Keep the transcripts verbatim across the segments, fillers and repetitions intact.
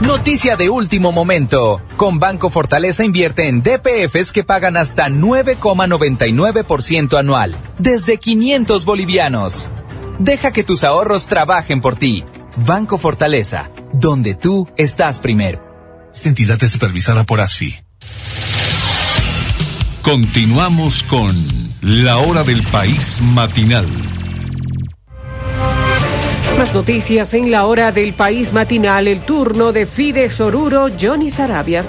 Noticia de último momento. Con Banco Fortaleza invierte en D P Efes que pagan hasta nueve coma noventa y nueve por ciento anual, desde quinientos bolivianos. Deja que tus ahorros trabajen por ti. Banco Fortaleza, donde tú estás primero. Esta entidad es supervisada por A S F I. Continuamos con La Hora del País Matinal. Más noticias en La Hora del País Matinal. El turno de Fides Oruro, Johnny Sarabia.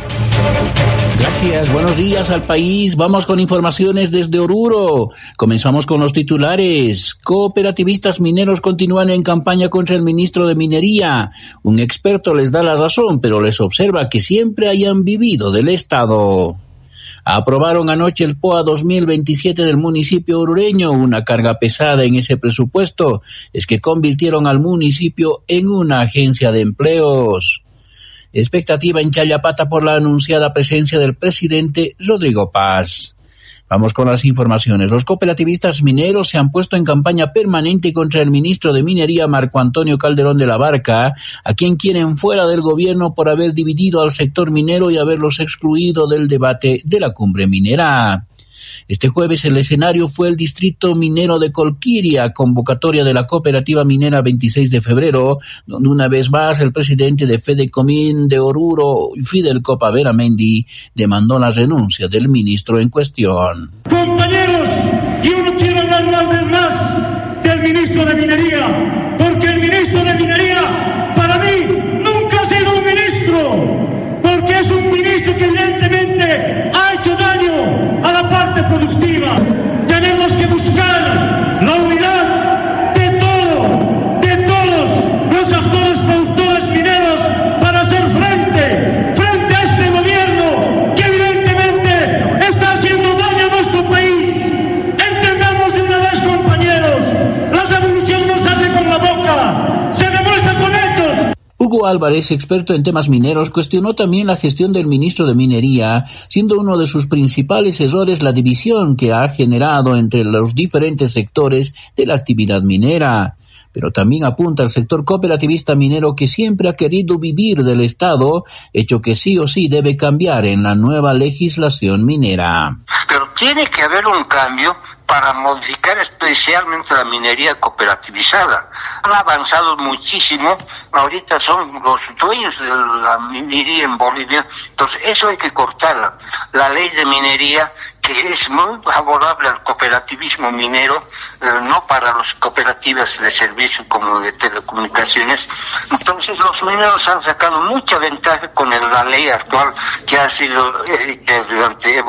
Gracias, buenos días al país. Vamos con informaciones desde Oruro. Comenzamos con los titulares. Cooperativistas mineros continúan en campaña contra el ministro de Minería. Un experto les da la razón, pero les observa que siempre hayan vivido del Estado. Aprobaron anoche el P O A dos mil veintisiete del municipio orureño. Una carga pesada en ese presupuesto es que convirtieron al municipio en una agencia de empleos. Expectativa en Chayapata por la anunciada presencia del presidente Rodrigo Paz. Vamos con las informaciones. Los cooperativistas mineros se han puesto en campaña permanente contra el ministro de Minería, Marco Antonio Calderón de la Barca, a quien quieren fuera del gobierno por haber dividido al sector minero y haberlos excluido del debate de la cumbre minera. Este jueves el escenario fue el distrito minero de Colquiria, convocatoria de la cooperativa minera veintiséis de febrero, donde una vez más el presidente de Fedecomín de Oruro, Fidel Copa Veramendi, demandó la renuncia del ministro en cuestión. Compañeros, yo no quiero hablar una vez más del ministro de Minería, porque el ministro de Minería para mí nunca ha sido un ministro, porque es un ministro que evidentemente ha hecho daño a la parte productiva. Tenemos que buscar la unidad de todo, de todos los actores productores mineros para hacer frente, frente a este gobierno que evidentemente está haciendo daño a nuestro país. Entendamos de una vez, compañeros, la revolución no se hace con la boca, se demuestra con hechos. Hugo Álvarez, experto en temas mineros, cuestionó también la gestión del ministro de Minería, siendo uno de sus principales errores la división que ha generado entre los diferentes sectores de la actividad minera. Pero también apunta al sector cooperativista minero que siempre ha querido vivir del Estado, hecho que sí o sí debe cambiar en la nueva legislación minera. Pero tiene que haber un cambio para modificar especialmente la minería cooperativizada. Han avanzado muchísimo, ahorita son los dueños de la minería en Bolivia, entonces eso hay que cortar. La ley de minería, que es muy favorable al cooperativismo minero, eh, no para las cooperativas de servicio como de telecomunicaciones. Entonces los mineros han sacado mucha ventaja con el, la ley actual que ha sido eh, que durante